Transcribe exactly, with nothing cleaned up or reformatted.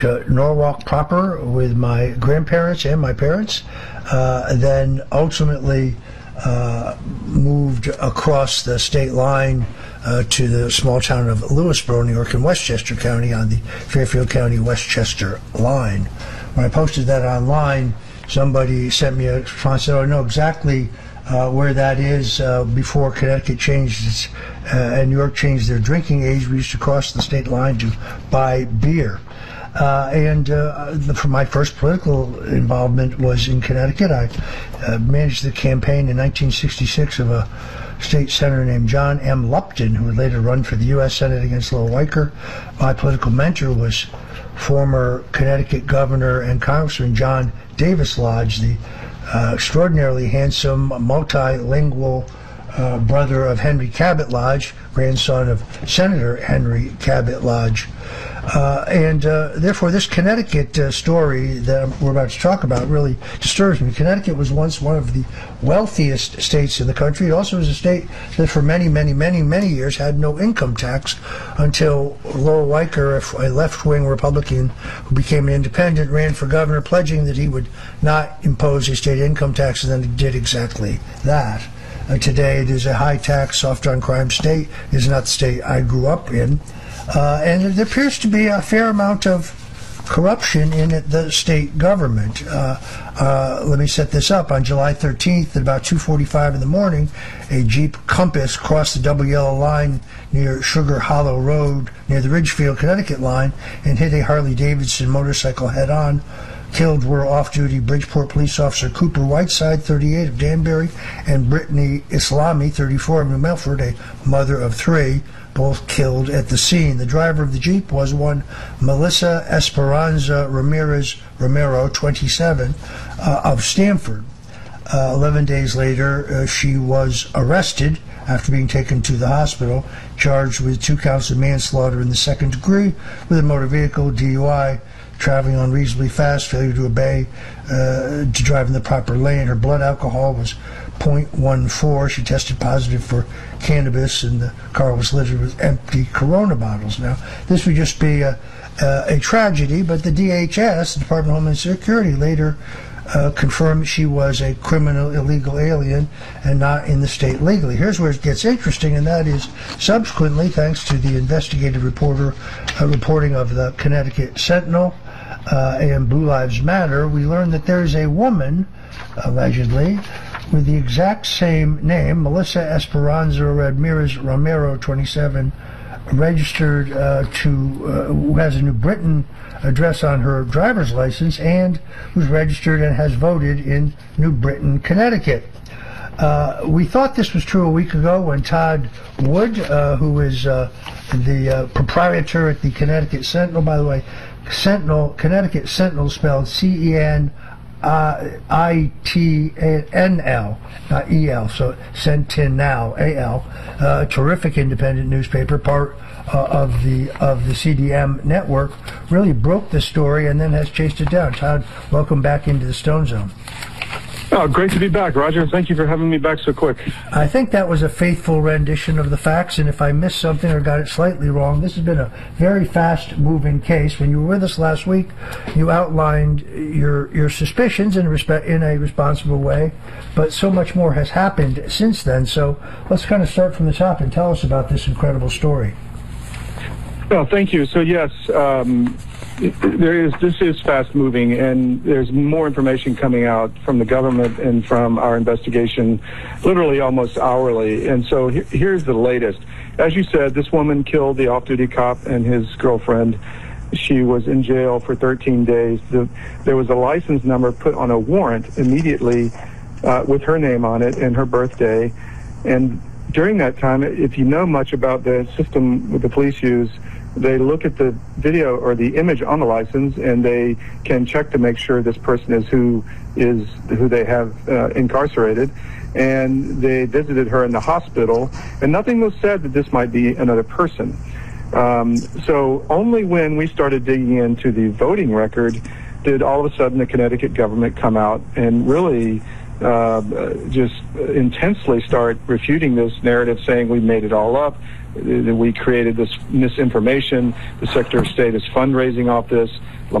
to Norwalk proper with my grandparents and my parents, uh, then ultimately uh, moved across the state line uh, to the small town of Lewisboro, New York, in Westchester County on the Fairfield County-Westchester line. When I posted that online, somebody sent me a response, said, oh, I know exactly uh, where that is. Uh, before Connecticut changed its, uh, and New York changed their drinking age, we used to cross the state line to buy beer. Uh, and uh, the, for my first political involvement was in Connecticut. I uh, managed the campaign in nineteen sixty-six of a state senator named John M. Lupton, who would later run for the U S Senate against Lowell Weicker. My political mentor was former Connecticut Governor and Congressman John Davis Lodge, the uh, extraordinarily handsome, multilingual uh, brother of Henry Cabot Lodge, grandson of Senator Henry Cabot Lodge. Uh, and uh, therefore, this Connecticut uh, story that we're about to talk about really disturbs me. Connecticut was once one of the wealthiest states in the country. It also was a state that for many, many, many, many years had no income tax until Lowell Weicker, a left-wing Republican who became an independent, ran for governor, pledging that he would not impose a state income tax, and then he did exactly that. Uh, today, it is a high-tax, soft-on-crime state. It is not the state I grew up in. Uh, and there appears to be a fair amount of corruption in it, the state government. Uh, uh, let me set this up. On July thirteenth at about two forty-five in the morning, a Jeep Compass crossed the double yellow line near Sugar Hollow Road near the Ridgefield, Connecticut line and hit a Harley-Davidson motorcycle head-on. Killed were off-duty Bridgeport police officer Cooper Whiteside, thirty-eight, of Danbury, and Brittany Islami, thirty-four, of New Milford, a mother of three, both killed at the scene. The driver of the Jeep was one Melissa Esperanza Ramirez Romero, twenty-seven, uh, of Stamford. Uh, Eleven days later, uh, she was arrested after being taken to the hospital, charged with two counts of manslaughter in the second degree with a motor vehicle, D U I, traveling unreasonably fast, failure to obey, uh, to drive in the proper lane. Her blood alcohol was point one four. She tested positive for cannabis, and the car was littered with empty Corona bottles. Now, this would just be a, a, a tragedy, but the D H S, the Department of Homeland Security, later uh, confirmed she was a criminal illegal alien and not in the state legally. Here's where it gets interesting, and that is subsequently, thanks to the investigative reporter uh, reporting of the Connecticut Sentinel uh, and Blue Lives Matter, we learned that there is a woman, allegedly, with the exact same name, Melissa Esperanza Ramirez Romero, twenty-seven, registered uh, to, uh, who has a New Britain address on her driver's license and who's registered and has voted in New Britain, Connecticut. Uh, we thought this was true a week ago when Todd Wood, uh, who is uh, the uh, proprietor at the Connecticut Sentinel, by the way, Sentinel, Connecticut Sentinel spelled C E N Uh, I T N L, not E L, so Sentinel, A L, uh, terrific independent newspaper, part uh, of the of the C D M network, really broke the story and then has chased it down. Todd, welcome back into the Stone Zone. Oh, great to be back, Roger. Thank you for having me back so quick. I think that was a faithful rendition of the facts, and if I missed something or got it slightly wrong, this has been a very fast-moving case. When you were with us last week, you outlined your your suspicions in, respe- in a responsible way, but so much more has happened since then. So let's kind of start from the top and tell us about this incredible story. Well, thank you. So, yes, um, there is. This is fast-moving, and there's more information coming out from the government and from our investigation literally almost hourly. And so he- here's the latest. As you said, this woman killed the off-duty cop and his girlfriend. She was in jail for thirteen days. The, there was a license number put on a warrant immediately uh, with her name on it and her birthday. And during that time, if you know much about the system that the police use, they look at the video or the image on the license, and they can check to make sure this person is who is who they have uh, incarcerated. And they visited her in the hospital, and nothing was said that this might be another person. Um, so only when we started digging into the voting record did all of a sudden the Connecticut government come out and really uh, just intensely start refuting this narrative, saying we made it all up, that we created this misinformation, the Secretary of State is fundraising off this.